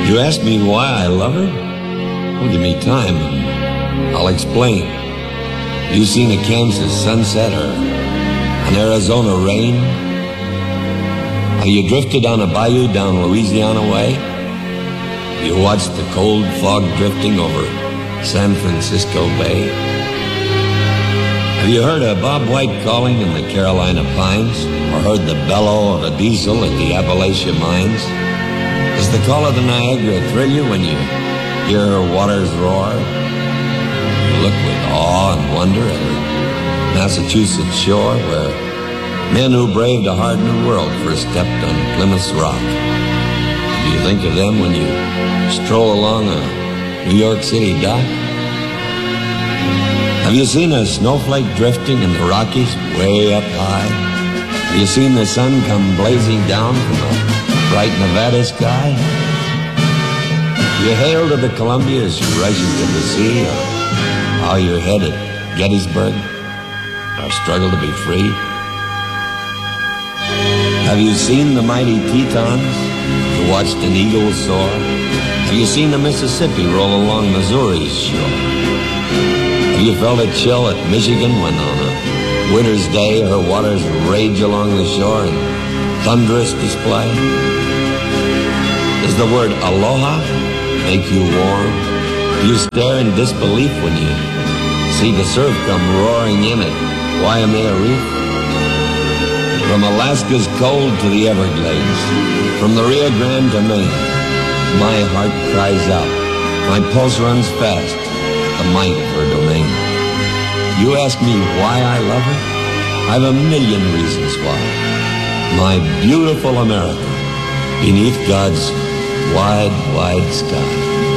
You ask me why I love her? Well, give me time and I'll explain. You seen a Kansas sunset or an Arizona rain? Have you drifted on a bayou down Louisiana way? Have you watched the cold fog drifting over San Francisco Bay? Have you heard a Bob White calling in the Carolina pines? Or heard the bellow of a diesel at the Appalachia mines? Does the call of the Niagara thrill you when you hear her waters roar? You look with awe and wonder at her Massachusetts shore, where men who braved a hard new world first stepped on Plymouth's rock. Do you think of them when you stroll along a New York City dock? Have you seen a snowflake drifting in the Rockies way up high? Have you seen the sun come blazing down from a bright Nevada sky? You hail to the Columbia as you rushes to the sea, or how you're headed Gettysburg, our struggle to be free? Have you seen the mighty Tetons who watched an eagle soar? Have you seen the Mississippi roll along Missouri's shore? Have you felt a chill at Michigan when on a winter's day her waters rage along the shore in thunderous display? Does the word aloha make you warm? Do you stare in disbelief when you see the surf come roaring in at Waimea Reef? From Alaska's cold to the Everglades, from the Rio Grande to Maine, my heart cries out, my pulse runs fast at the might of her domain. You ask me why I love her? I've a million reasons why. My beautiful America, beneath God's wide, wide sky.